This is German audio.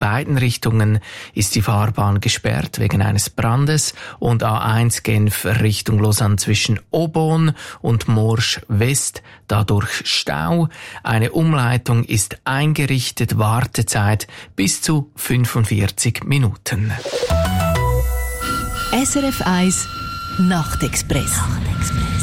beiden Richtungen ist die Fahrbahn gesperrt wegen eines Brandes und A1 Genf Richtung Lausanne zwischen Aubonne und Morsch West dadurch Stau. Eine Umleitung ist eingerichtet, Wartezeit bis zu 45 Minuten. SRF 1 Nachtexpress.